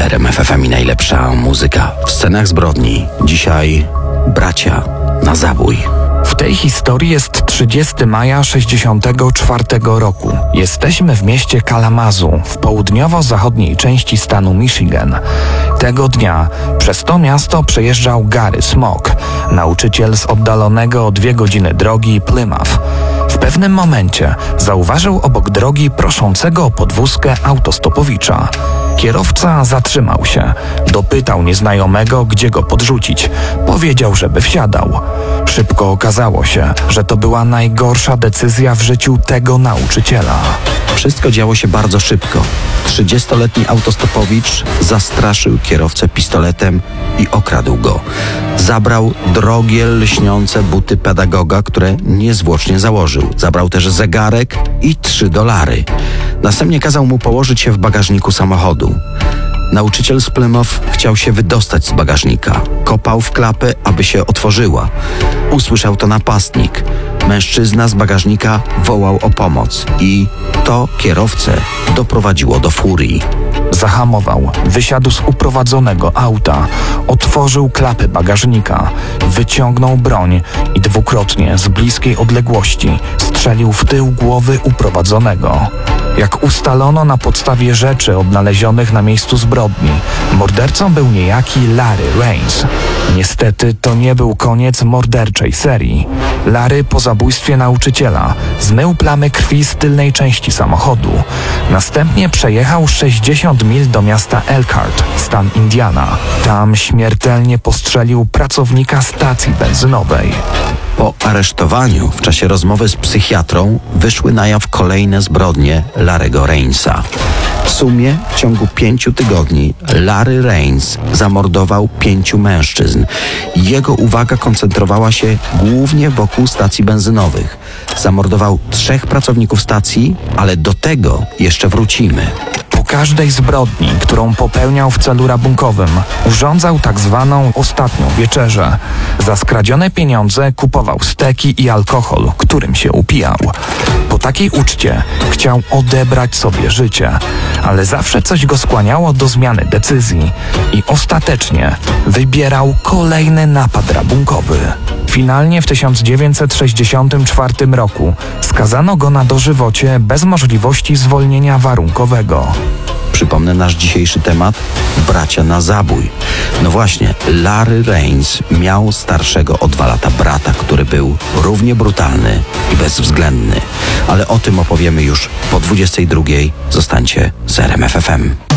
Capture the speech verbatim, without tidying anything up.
R M F F M i najlepsza muzyka w scenach zbrodni. Dzisiaj bracia na zabój. W tej historii jest trzydziestego maja sześćdziesiątego czwartego roku. Jesteśmy w mieście Kalamazoo w południowo-zachodniej części stanu Michigan. Tego dnia przez to miasto przejeżdżał Gary Smock, nauczyciel z oddalonego o dwie godziny drogi Plymouth. W pewnym momencie zauważył obok drogi proszącego o podwózkę autostopowicza. Kierowca zatrzymał się, dopytał nieznajomego, gdzie go podrzucić. Powiedział, żeby wsiadał. Szybko okazało się, że to była najgorsza decyzja w życiu tego nauczyciela. Wszystko działo się bardzo szybko. trzydziestoletni autostopowicz zastraszył kierowcę pistoletem i okradł go. Zabrał drogie, lśniące buty pedagoga, które niezwłocznie założył. Zabrał też zegarek i trzy dolary. Następnie kazał mu położyć się w bagażniku samochodu. Nauczyciel z Plymouth chciał się wydostać z bagażnika. Kopał w klapę, aby się otworzyła. Usłyszał to napastnik. Mężczyzna z bagażnika wołał o pomoc i to kierowcę doprowadziło do furii. Zahamował, wysiadł z uprowadzonego auta, otworzył klapy bagażnika, wyciągnął broń i dwukrotnie z bliskiej odległości strzelił w tył głowy uprowadzonego. Jak ustalono na podstawie rzeczy odnalezionych na miejscu zbrodni, mordercą był niejaki Larry Rains. Niestety to nie był koniec morderczej serii. Larry po zabójstwie nauczyciela zmył plamy krwi z tylnej części samochodu. Następnie przejechał sześćdziesiąt mil do miasta Elkhart, stan Indiana. Tam śmiertelnie postrzelił pracownika stacji benzynowej. Po aresztowaniu w czasie rozmowy z psychiatrą wyszły na jaw kolejne zbrodnie Larry'ego Rainsa. W sumie w ciągu pięciu tygodni Larry Rains zamordował pięciu mężczyzn. Jego uwaga koncentrowała się głównie wokół stacji benzynowych. Zamordował trzech pracowników stacji, ale do tego jeszcze wrócimy. Po każdej zbrodni, którą popełniał w celu rabunkowym, urządzał tak zwaną ostatnią wieczerzę. Za skradzione pieniądze kupował steki i alkohol, którym się upijał. Po takiej uczcie chciał odebrać sobie życie, ale zawsze coś go skłaniało do zmiany decyzji i ostatecznie wybierał kolejny napad rabunkowy. Finalnie w tysiąc dziewięćset sześćdziesiątym czwartym roku skazano go na dożywocie bez możliwości zwolnienia warunkowego. Przypomnę nasz dzisiejszy temat: bracia na zabój. No właśnie, Larry Rains miał starszego o dwa lata brata, który był równie brutalny i bezwzględny. Ale o tym opowiemy już po dwudziestej drugiej. Zostańcie z R M F F M.